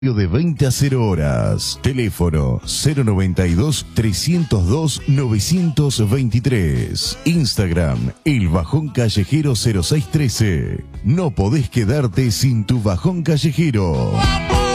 de 20 a 0 horas. Teléfono 092-302-923. Instagram, El Bajón Callejero 0613. No podés quedarte sin tu bajón callejero.